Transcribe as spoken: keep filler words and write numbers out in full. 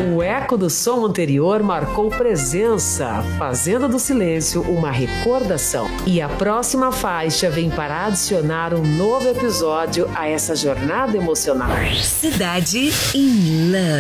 O eco do som anterior marcou presença, fazendo do silêncio uma recordação. E a próxima faixa vem para adicionar um novo episódio a essa jornada emocional. Cidade in Love.